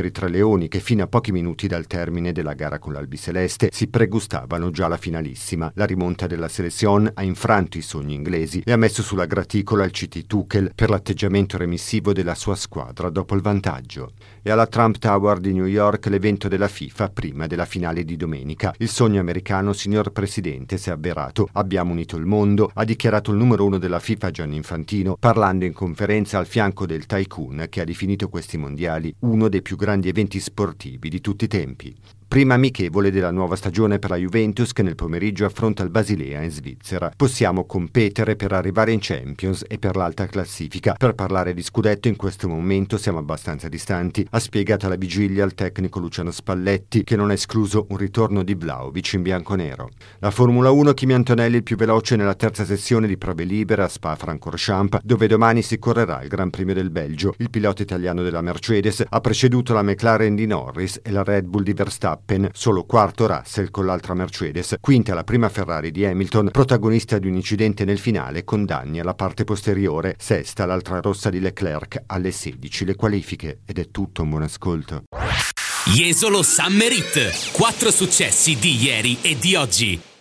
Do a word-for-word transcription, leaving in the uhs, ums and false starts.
per i tre leoni che fino a pochi minuti dal termine della gara con l'Albiceleste si pregustavano già la finalissima. La rimonta della Selezione ha infranto i sogni inglesi e ha messo sulla graticola il C T Tuchel per l'atteggiamento remissivo della sua squadra dopo il vantaggio. E alla Trump Tower di New York l'evento della FIFA prima della finale di domenica. Il sogno americano, signor Presidente, si è avverato. Abbiamo unito il mondo, ha dichiarato il numero uno della FIFA Gianni Infantino, parlando in conferenza al fianco del tycoon che ha definito questi mondiali uno dei più grandi eventi sportivi di tutti i tempi. Prima amichevole della nuova stagione per la Juventus che nel pomeriggio affronta il Basilea in Svizzera. Possiamo competere per arrivare in Champions e per l'alta classifica. Per parlare di scudetto in questo momento siamo abbastanza distanti, ha spiegato alla vigilia il tecnico Luciano Spalletti, che non ha escluso un ritorno di Vlahovic in bianconero. La Formula uno, Kimi Antonelli il più veloce nella terza sessione di prove libere a Spa-Francorchamps, dove domani si correrà il Gran Premio del Belgio. Il pilota italiano della Mercedes ha preceduto la McLaren di Norris e la Red Bull di Verstappen, solo quarto Russell con l'altra Mercedes, quinta la prima Ferrari di Hamilton, protagonista di un incidente nel finale con danni alla parte posteriore, sesta l'altra rossa di Leclerc, alle sedici le qualifiche. Ed è tutto, un buon ascolto. Jesolo Summer Hit, quattro successi di ieri e di oggi.